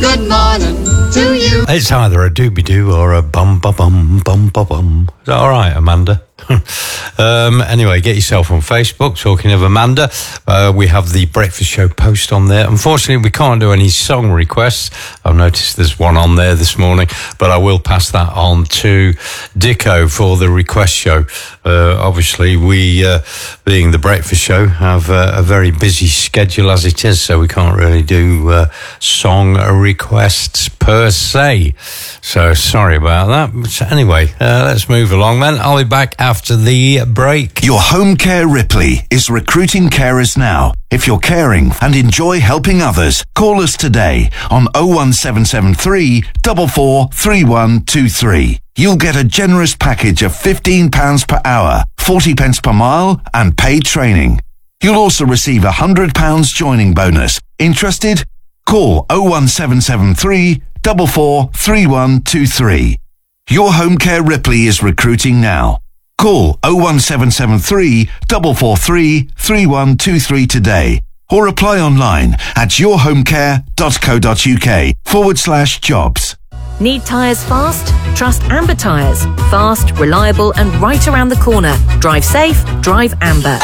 Good morning to you. It's either a doobie-doo or a bum-ba-bum, Is that all right, Amanda? Anyway, get yourself on Facebook. Talking of Amanda, we have the Breakfast Show post on there. Unfortunately, we can't do any song requests. I've noticed there's one on there this morning, but I will pass that on to Dicko for the request show. Obviously, we, being the Breakfast Show, have a very busy schedule as it is, so we can't really do song requests per se. So sorry about that. But anyway, let's move along then. I'll be back after the break. Your home care Ripley is recruiting carers now. If you're caring and enjoy helping others, call us today on 01773 443123. You'll get a generous package of £15 per hour, 40 pence per mile and paid training. You'll also receive a £100 joining bonus. Interested? Call 01773 443123. Your home care Ripley is recruiting now. Call 01773 443 3123 today or apply online at yourhomecare.co.uk/jobs. Need tyres fast? Trust Amber Tyres. Fast, reliable and right around the corner. Drive safe, drive Amber.